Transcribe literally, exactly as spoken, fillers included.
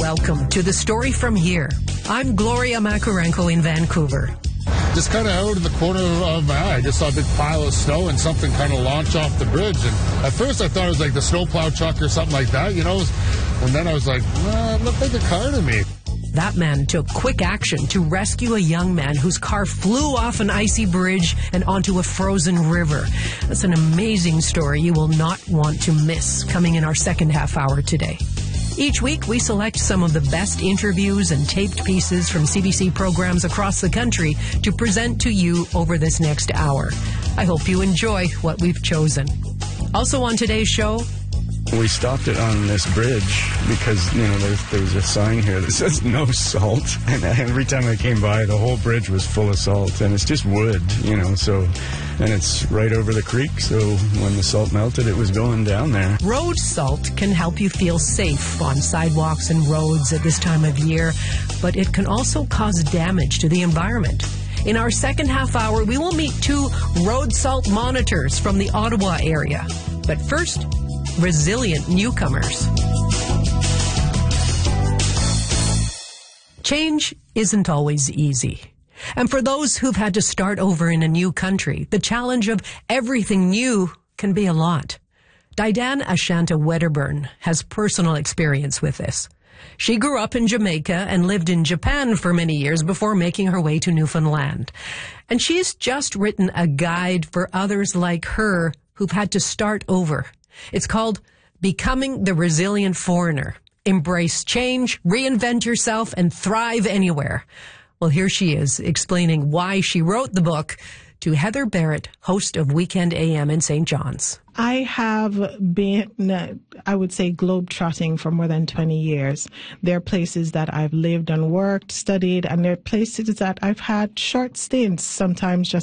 Welcome to the story from here. I'm Gloria Makarenko in Vancouver. Just kind of out in the corner of my eye, I just saw a big pile of snow and something kind of launch off the bridge. And at first I thought it was like the snowplow truck or something like that, you know. And then I was like, well, it looked like a car to me. That man took quick action to rescue a young man whose car flew off an icy bridge and onto a frozen river. That's an amazing story you will not want to miss, coming in our second half hour today. Each week, we select some of the best interviews and taped pieces from C B C programs across the country to present to you over this next hour. I hope you enjoy what we've chosen. Also on today's show, we stopped it on this bridge because, you know, there, there was a sign here that says no salt. And every time I came by, the whole bridge was full of salt. And it's just wood, you know, so... And it's right over the creek, so when the salt melted, it was going down there. Road salt can help you feel safe on sidewalks and roads at this time of year, but it can also cause damage to the environment. In our second half hour, we will meet two road salt monitors from the Ottawa area. But first, resilient newcomers. Change isn't always easy. And for those who've had to start over in a new country, the challenge of everything new can be a lot. Didan Ashanta Wedderburn has personal experience with this. She grew up in Jamaica and lived in Japan for many years before making her way to Newfoundland. And she's just written a guide for others like her who've had to start over. It's called Becoming the Resilient Foreigner. Embrace change, reinvent yourself, and thrive anywhere. Well, here she is explaining why she wrote the book to Heather Barrett, host of Weekend A M in Saint John's. I have been, I would say, globe-trotting for more than twenty years. There are places that I've lived and worked, studied, and there are places that I've had short stints, sometimes just